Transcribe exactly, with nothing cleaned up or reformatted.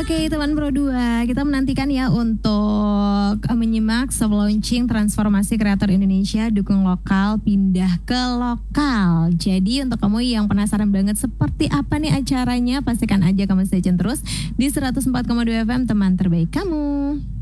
Oke teman Pro dua, kita menantikan ya untuk uh, menyimak soft launching transformasi kreator Indonesia, dukung lokal, pindah ke lokal. Jadi untuk kamu yang penasaran banget seperti apa nih acaranya, pastikan aja kamu stay tune terus di seratus empat koma dua F M, teman terbaik kamu.